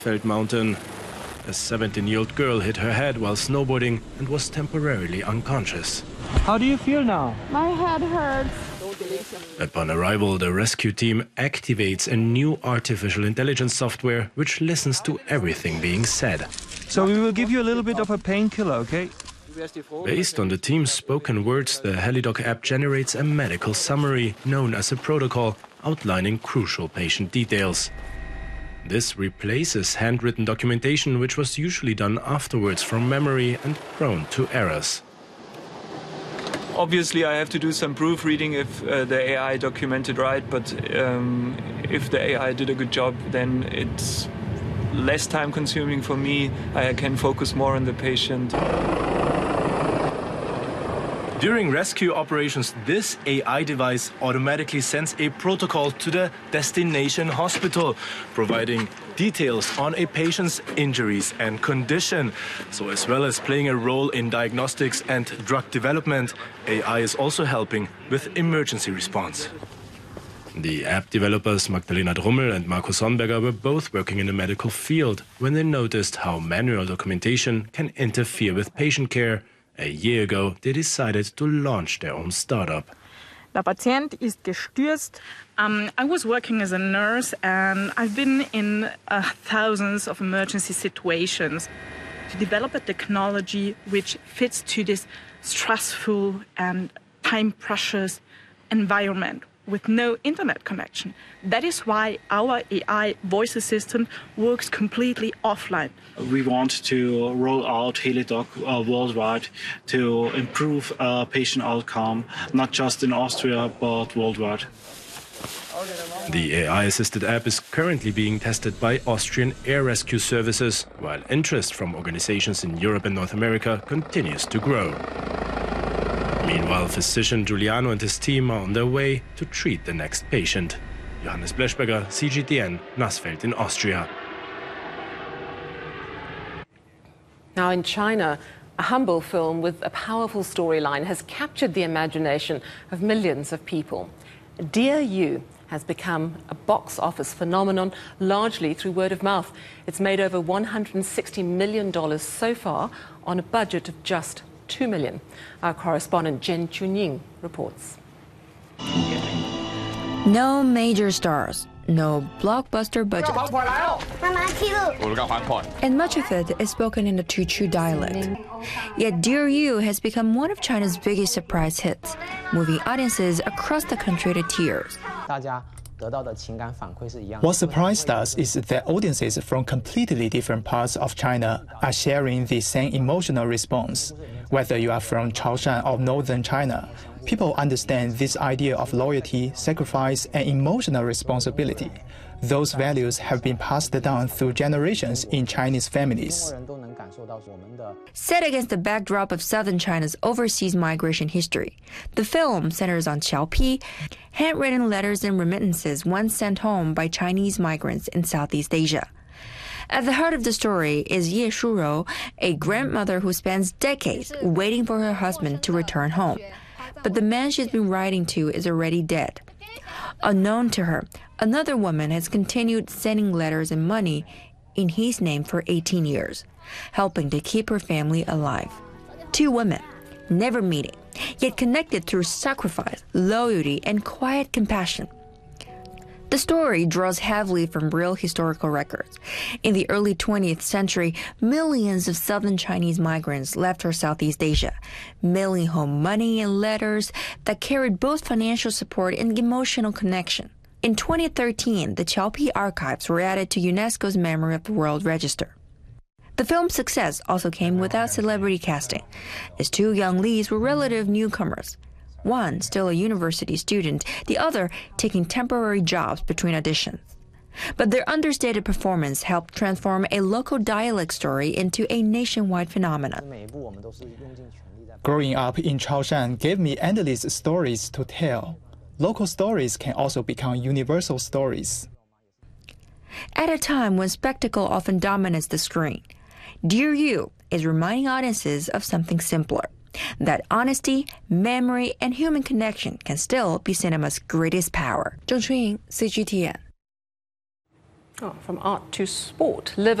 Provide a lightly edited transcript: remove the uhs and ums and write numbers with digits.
Feld Mountain. A 17-year-old girl hit her head while snowboarding and was temporarily unconscious. How do you feel now? My head hurts. Upon arrival, the rescue team activates a new artificial intelligence software which listens to everything being said. So we will give you a little bit of a painkiller, okay? Based on the team's spoken words, the HeliDoc app generates a medical summary known as a protocol outlining crucial patient details. This replaces handwritten documentation, which was usually done afterwards from memory and prone to errors. Obviously, I have to do some proofreading if the AI documented right, but if the AI did a good job, then it's less time consuming for me. I can focus more on the patient. During rescue operations, this AI device automatically sends a protocol to the destination hospital, providing details on a patient's injuries and condition. So as well as playing a role in diagnostics and drug development, AI is also helping with emergency response. The app developers Magdalena Drummel and Marco Sonnberger were both working in the medical field when they noticed how manual documentation can interfere with patient care. A year ago, they decided to launch their own startup. Der Patient ist gestürzt. I was working as a nurse and I've been in thousands of emergency situations. To develop a technology which fits to this stressful and time-precious environment with no internet connection. That is why our AI voice assistant works completely offline. We want to roll out HeliDoc worldwide to improve patient outcome, not just in Austria, but worldwide. The AI-assisted app is currently being tested by Austrian air rescue services, while interest from organizations in Europe and North America continues to grow. Meanwhile, physician Giuliano and his team are on their way to treat the next patient. Johannes Bleschberger, CGTN, Nassfeld in Austria. Now in China, a humble film with a powerful storyline has captured the imagination of millions of people. Dear You has become a box office phenomenon, largely through word of mouth. It's made over $160 million so far on a budget of just $2 million. Our correspondent Jen Chunying reports. No major stars, no blockbuster budget. And much of it is spoken in the Teochew dialect. Yet Dear You has become one of China's biggest surprise hits, moving audiences across the country to tears. What surprised us is that audiences from completely different parts of China are sharing the same emotional response. Whether you are from Chaoshan or northern China, people understand this idea of loyalty, sacrifice, and emotional responsibility. Those values have been passed down through generations in Chinese families. Set against the backdrop of southern China's overseas migration history, the film centers on Qiaopi, handwritten letters and remittances once sent home by Chinese migrants in Southeast Asia. At the heart of the story is Ye Shurou, a grandmother who spends decades waiting for her husband to return home. But the man she's been writing to is already dead. Unknown to her, another woman has continued sending letters and money in his name for 18 years, helping to keep her family alive. Two women, never meeting, yet connected through sacrifice, loyalty, and quiet compassion. The story draws heavily from real historical records. In the early 20th century, millions of southern Chinese migrants left for Southeast Asia, mailing home money and letters that carried both financial support and emotional connection. In 2013, the Qiaopi archives were added to UNESCO's Memory of the World Register. The film's success also came without celebrity casting, as two young leads were relative newcomers. One still a university student, the other taking temporary jobs between auditions. But their understated performance helped transform a local dialect story into a nationwide phenomenon. Growing up in Chaoshan gave me endless stories to tell. Local stories can also become universal stories. At a time when spectacle often dominates the screen, Dear You is reminding audiences of something simpler. That honesty, memory, and human connection can still be cinema's greatest power. Zheng Chunying, CGTN. Oh, from art to sport. Live